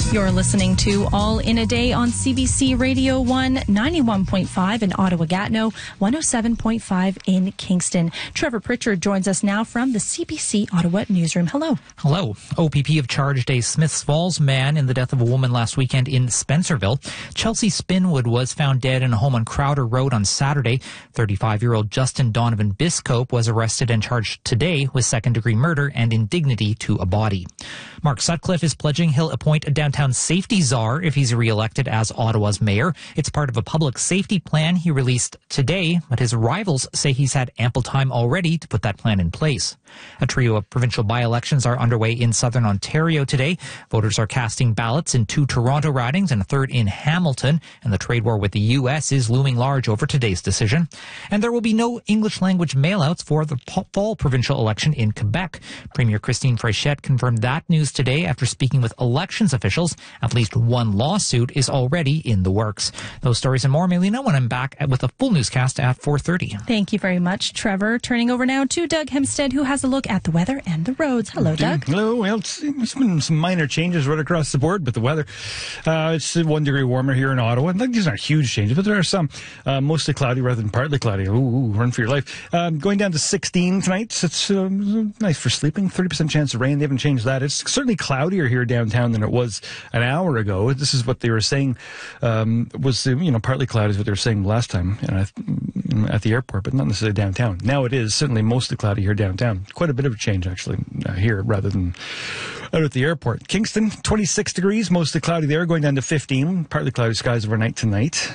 You're listening to All in a Day on CBC Radio 1, 91.5 in Ottawa-Gatineau, 107.5 in Kingston. Trevor Pritchard joins us now from the CBC Ottawa newsroom. Hello. Hello. OPP have charged a Smiths Falls man in the death of a woman last weekend in Spencerville. Chelsea Spinwood was found dead in a home on Crowder Road on Saturday. 35-year-old Justin Donovan Biscope was arrested and charged today with second-degree murder and indignity to a body. Mark Sutcliffe is pledging he'll appoint a downtown safety czar if he's re-elected as Ottawa's mayor. It's part of a public safety plan he released today, but his rivals say he's had ample time already to put that plan in place. A trio of provincial by-elections are underway in southern Ontario today. Voters are casting ballots in 2 Toronto ridings and a third in Hamilton, and the trade war with the U.S. is looming large over today's decision. And there will be no English-language mailouts for the fall provincial election in Quebec. Premier Christine Fréchette confirmed that news today after speaking with elections officials. At least one lawsuit is already in the works. Those stories and more, Melina, when I'm back with a full newscast at 4:30. Thank you very much, Trevor. Turning over now to Doug Hempstead, who has a look at the weather and the roads. Hello, Doug. Hello. Well, it's been some minor changes right across the board, but the weather, it's 1 degree warmer here in Ottawa. These aren't huge changes, but there are some. Mostly cloudy rather than partly cloudy. Ooh, run for your life. Going down to 16 tonight. It's nice for sleeping. 30% chance of rain. They haven't changed that. It's certainly cloudier here downtown than it was an hour ago. This is what they were saying was, partly cloudy is what they were saying last time at the airport, but not necessarily downtown. Now it is certainly mostly cloudy here downtown. Quite a bit of a change, actually, here rather than out at the airport. Kingston, 26 degrees, mostly cloudy there, going down to 15. Partly cloudy skies overnight tonight.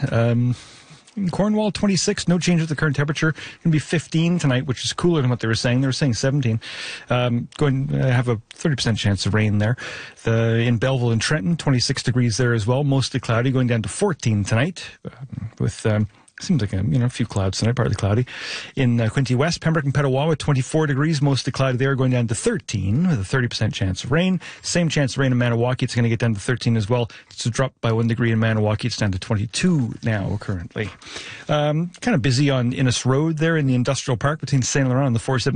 In Cornwall, 26, no change with the current temperature. Going to be 15 tonight, which is cooler than what they were saying. They were saying 17. Going to have a 30% chance of rain there. In Belleville and Trenton, 26 degrees there as well. Mostly cloudy, going down to 14 tonight with... seems like a few clouds tonight, partly cloudy. In Quinte West, Pembroke and Petawawa, 24 degrees, mostly cloudy there, going down to 13 with a 30% chance of rain. Same chance of rain in Maniwaki. It's going to get down to 13 as well. It's a drop by 1 degree in Maniwaki. It's down to 22 now currently. Kind of busy on Innes Road there in the Industrial Park between Saint Laurent and the 470.